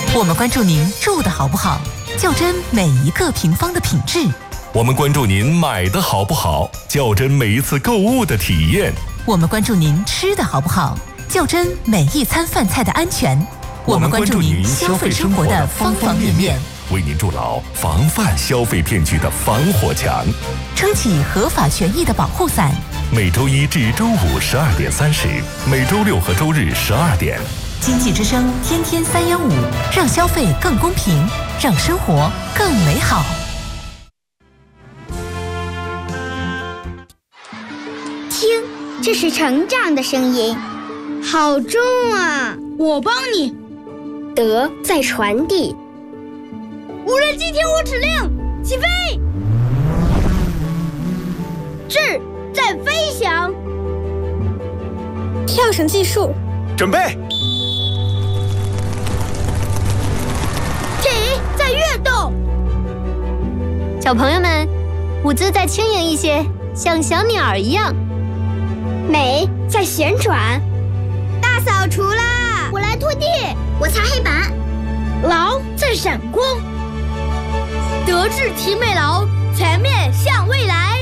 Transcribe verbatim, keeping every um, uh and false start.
我们关注您住的好不好，较真每一个平方的品质。 我们关注您买的好不好，较真每一次购物的体验。 我们关注您吃的好不好，较真每一餐饭菜的安全。 我们关注您消费生活的方方面面，为您筑牢防范消费骗局的防火墙， 撑起合法权益的保护伞。 每周一至周五十二点三十，每周六和周日十二点。 经济之声天天三幺五，让消费更公平，让生活更美好。 听，这是成长的声音，好重啊！ 我帮你。 德在传递。 无人机听我指令，起飞！智在飞翔。 跳绳技术， 准备。 体在跃动。 小朋友们，舞姿再轻盈一些，像小鸟一样。 美在旋转。大扫除啦！ 我来拖地， 我擦黑板。 劳在闪光。德智体美劳，全面向未来。